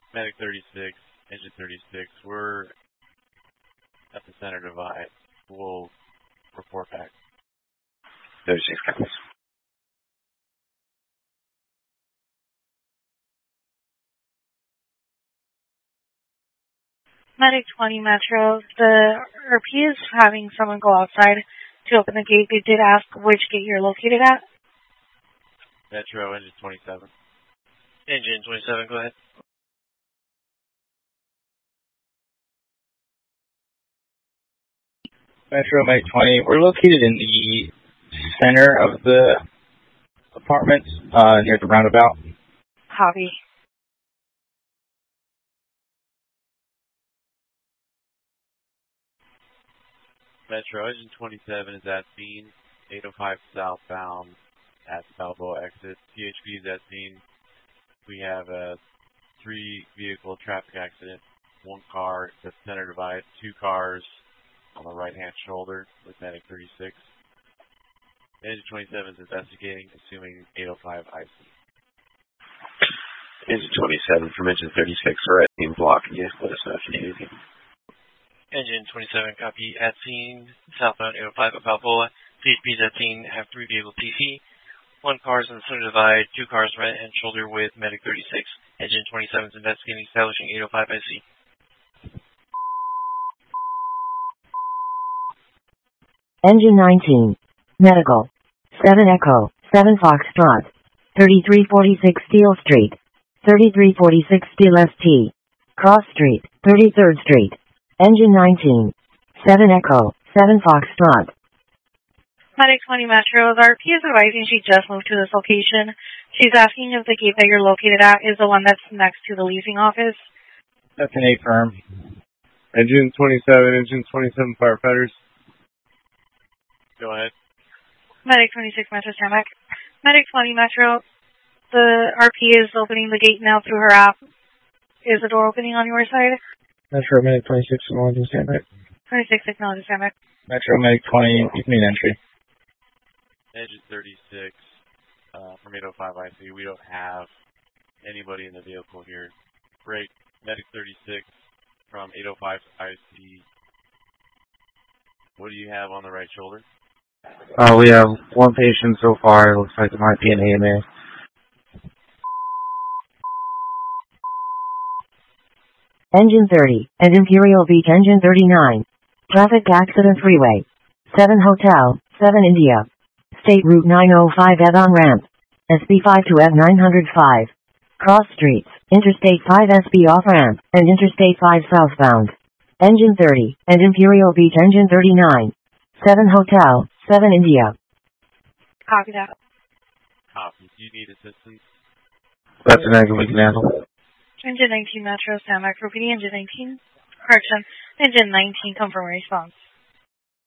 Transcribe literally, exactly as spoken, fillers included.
Medic thirty-six, Engine thirty-six, we're at the center divide. We'll report back. thirty-six copies. Medic twenty Metro, the R P is having someone go outside to open the gate. They did ask which gate you're located at. Metro, Engine twenty-seven. Engine twenty-seven, go ahead. Metro, Medic twenty, we're located in the center of the apartments, uh, near the roundabout. Copy. Metro, Engine twenty-seven is at scene, eight oh five southbound at Balboa exit. C H P is at scene. We have a three vehicle traffic accident. One car at the center divide, two cars on the right hand shoulder with Medic thirty-six. Engine twenty-seven is investigating, assuming eight oh five I C. Engine twenty-seven from Engine thirty-six, we're at scene blocking you. Let us know if you need anything. Engine twenty-seven, copy, at scene, southbound eight oh five at Balboa. C H P's at scene, have three vehicles T C. One car is in the center divide, two cars right hand shoulder with Medic thirty-six. Engine twenty-seven is investigating, establishing eight oh five I C. Engine nineteen, Medical, seven Echo, seven Foxtrot, thirty-three forty-six Steel Street, thirty-three forty-six Steel S T, Cross Street, thirty-third Street. Engine nineteen, seven Echo, seven Foxtrot. Medic twenty Metro, the R P is advising she just moved to this location. She's asking if the gate that you're located at is the one that's next to the leasing office. That's an A firm. Engine twenty-seven, Engine twenty-seven firefighters. Go ahead. Medic twenty-six Metro, stand back. Medic twenty Metro, the R P is opening the gate now through her app. Is the door opening on your side? Metro, Medic twenty-six, acknowledging standby. twenty-six, acknowledging standby. Metro, Medic twenty, you can need entry. Engine thirty-six, uh, from eight oh five I C. We don't have anybody in the vehicle here. Break, Medic thirty-six from eight oh five I C. What do you have on the right shoulder? Uh, we have one patient so far. It looks like it might be an A M A. Engine thirty, and Imperial Beach Engine thirty-nine. Traffic accident freeway. seven Hotel, seven India. State Route nine oh five Ed on ramp. S B five to F nine oh five. Cross streets, Interstate five S B off ramp, and Interstate five southbound. Engine thirty, and Imperial Beach Engine thirty-nine. seven Hotel, seven India. Copy that. Copy. Do you need assistance? That's an angle we can handle. Engine nineteen Metro, stand back for P D. Engine nineteen. Correction. Engine nineteen, confirm response.